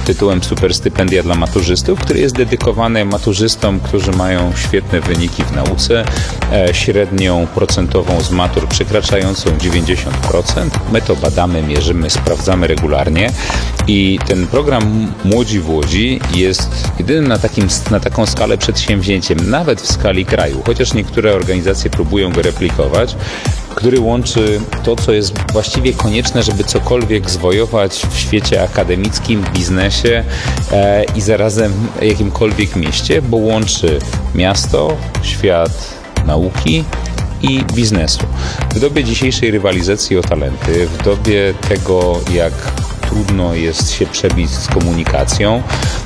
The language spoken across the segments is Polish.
tytułem Super Stypendia dla maturzystów, który jest dedykowany maturzystom, którzy mają świetne wyniki w nauce, średnią procentową z matur przekraczającą 90%. My to badamy, mierzymy, sprawdzamy regularnie i ten program Młodzi w Łodzi jest jedynym na taką skalę przedsięwzięciem, nawet w skali kraju, chociaż niektóre organizacje próbują go replikować, który łączy to, co jest właściwie konieczne, żeby cokolwiek zwojować w świecie akademickim, biznesie i zarazem jakimkolwiek mieście, bo łączy miasto, świat nauki i biznesu. W dobie dzisiejszej rywalizacji o talenty, w dobie tego, jak trudno jest się przebić z komunikacją,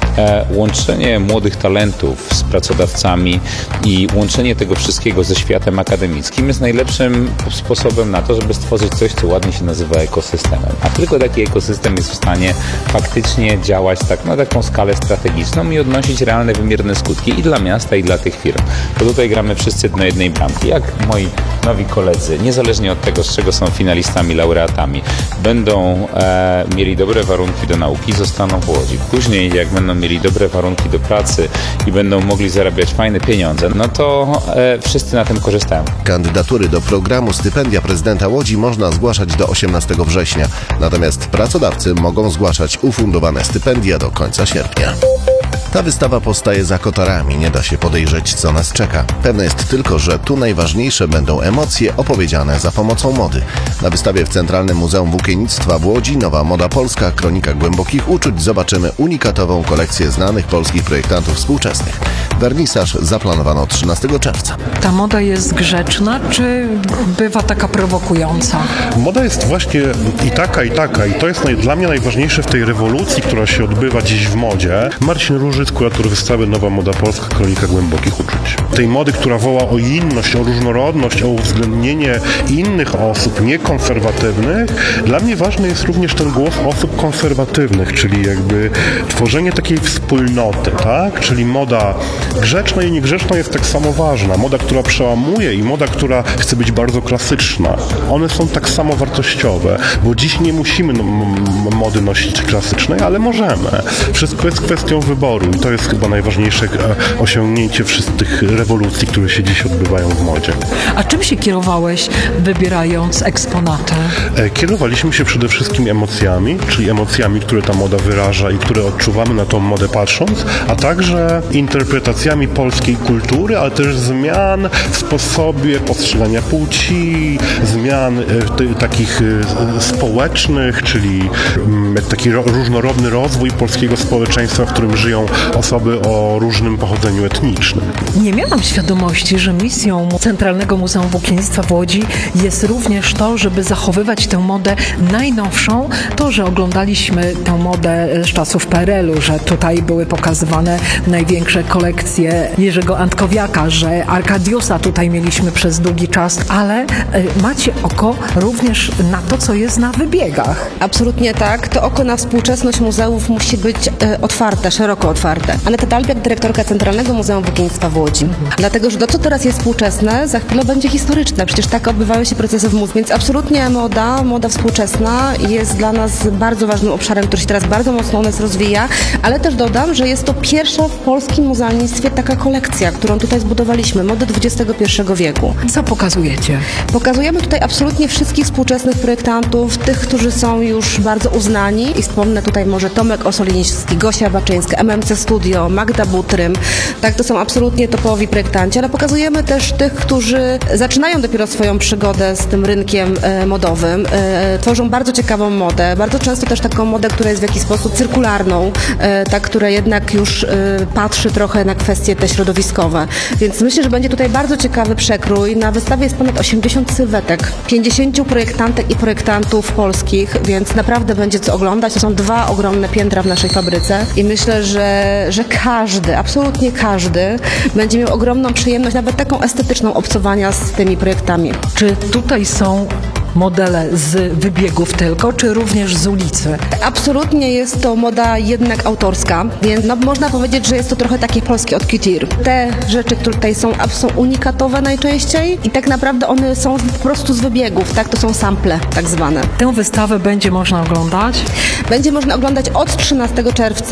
łączenie młodych talentów z pracodawcami i łączenie tego wszystkiego ze światem akademickim jest najlepszym sposobem na to, żeby stworzyć coś, co ładnie się nazywa ekosystemem. A tylko taki ekosystem jest w stanie faktycznie działać na taką skalę strategiczną i odnosić realne, wymierne skutki i dla miasta, i dla tych firm. Bo tutaj gramy wszyscy do jednej bramki. Jak moi nowi koledzy, niezależnie od tego, z czego są finalistami, laureatami, będą mieli dobre warunki do nauki, zostaną w Łodzi. Później, jak będą mieli dobre warunki do pracy i będą mogli zarabiać fajne pieniądze, no to wszyscy na tym korzystają. Kandydatury do programu Stypendia Prezydenta Łodzi można zgłaszać do 18 września. Natomiast pracodawcy mogą zgłaszać ufundowane stypendia do końca sierpnia. Ta wystawa powstaje za kotarami, nie da się podejrzeć, co nas czeka. Pewne jest tylko, że tu najważniejsze będą emocje opowiedziane za pomocą mody. Na wystawie w Centralnym Muzeum Włókiennictwa w Łodzi Nowa Moda Polska, Kronika Głębokich Uczuć zobaczymy unikatową kolekcję znanych polskich projektantów współczesnych. Wernisaż zaplanowano 13 czerwca. Ta moda jest grzeczna, czy bywa taka prowokująca? Moda jest właśnie i taka. I to jest dla mnie najważniejsze w tej rewolucji, która się odbywa dziś w modzie. Marcin Różyc, kurator wystawy Nowa Moda Polska, Kronika Głębokich Uczuć. Tej mody, która woła o inność, o różnorodność, o uwzględnienie innych osób, niekonserwatywnych. Dla mnie ważny jest również ten głos osób konserwatywnych, czyli jakby tworzenie takiej wspólnoty, tak? Czyli moda grzeczna i niegrzeczna jest tak samo ważna. Moda, która przełamuje i moda, która chce być bardzo klasyczna. One są tak samo wartościowe, bo dziś nie musimy mody nosić klasycznej, ale możemy. Wszystko jest kwestią wyboru i to jest chyba najważniejsze osiągnięcie wszystkich rewolucji, które się dziś odbywają w modzie. A czym się kierowałeś, wybierając eksponaty? Kierowaliśmy się przede wszystkim emocjami, czyli emocjami, które ta moda wyraża i które odczuwamy na tą modę patrząc, a także interpretacjami polskiej kultury, ale też zmian w sposobie postrzegania płci, zmian takich społecznych, czyli taki różnorodny rozwój polskiego społeczeństwa, w którym żyją osoby o różnym pochodzeniu etnicznym. Nie miałam świadomości, że misją Centralnego Muzeum Włókiennictwa w Łodzi jest również to, żeby zachowywać tę modę najnowszą. To, że oglądaliśmy tę modę z czasów PRL-u, że tutaj były pokazywane największe kolekcje Jerzego Antkowiaka, że Arkadiusa tutaj mieliśmy przez długi czas, ale macie oko również na to, co jest na wybiegach. Absolutnie tak. To oko na współczesność muzeów musi być otwarte, szeroko otwarte. Aneta Dalbiak, dyrektorka Centralnego Muzeum Włókiennictwa w Łodzi. Dlatego, że to, co teraz jest współczesne, za chwilę będzie historyczne. Przecież tak odbywają się procesy w muzeum. Więc absolutnie moda współczesna jest dla nas bardzo ważnym obszarem, który się teraz bardzo mocno u nas rozwija, ale też dodam, że jest to pierwsza w polskim muzealnictwie taka kolekcja, którą tutaj zbudowaliśmy, mody XXI wieku. Co pokazujecie? Pokazujemy tutaj absolutnie wszystkich współczesnych projektantów, tych, którzy są już bardzo uznani i wspomnę tutaj może Tomek Osoliński, Gosia Baczyńska, MMC Studio, Magda Butrym. Tak, to są absolutnie topowi projektanci, ale pokazujemy też tych, którzy zaczynają dopiero swoją przygodę z tym rynkiem modowym. Tworzą bardzo ciekawą modę, bardzo często też taką modę, która jest w jakiś sposób cyrkularną, ta, która jednak już patrzy trochę na kwestie te środowiskowe. Więc myślę, że będzie tutaj bardzo ciekawy przekrój. Na wystawie jest ponad 80 sylwetek, 50 projektantek i projektantów polskich, więc naprawdę będzie co oglądać. To są 2 ogromne piętra w naszej fabryce i myślę, że każdy, absolutnie każdy będzie miał ogromną przyjemność, nawet taką estetyczną, obcowania z tymi projektami. Czy tutaj są modele z wybiegów tylko, czy również z ulicy? Absolutnie jest to moda jednak autorska, więc można powiedzieć, że jest to trochę takie polskie haute couture. Te rzeczy, które tutaj są unikatowe najczęściej i tak naprawdę one są po prostu z wybiegów, tak? To są sample tak zwane. Tę wystawę będzie można oglądać? Będzie można oglądać od 13 czerwca